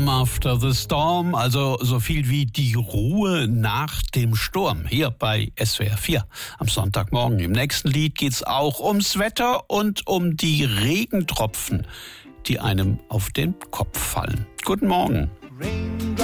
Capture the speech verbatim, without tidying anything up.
after the storm, also so viel wie die Ruhe nach dem Sturm, hier bei S W R vier am Sonntagmorgen. Im nächsten Lied geht's auch ums Wetter und um die Regentropfen, die einem auf den Kopf fallen. Guten Morgen.